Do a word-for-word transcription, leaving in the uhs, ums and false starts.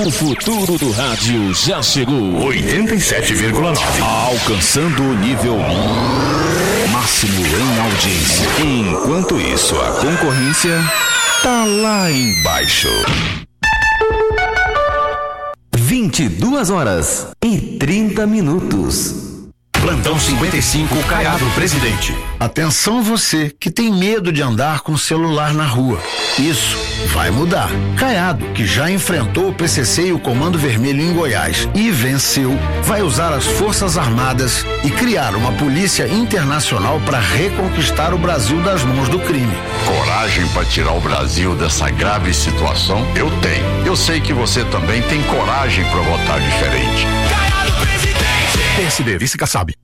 O futuro do rádio já chegou. oitenta e sete vírgula nove. Alcançando o nível máximo em audiência. Enquanto isso, a concorrência tá lá embaixo. vinte e duas horas e trinta minutos. Plantão cinquenta e cinco, Caiado Presidente. Atenção você que tem medo de andar com o celular na rua. Isso vai mudar. Caiado, que já enfrentou o P C C e o Comando Vermelho em Goiás e venceu, vai usar as Forças Armadas e criar uma polícia internacional para reconquistar o Brasil das mãos do crime. Coragem para tirar o Brasil dessa grave situação? Eu tenho. Eu sei que você também tem coragem para votar diferente. Caiado Presidente! P S D, vice Kassab.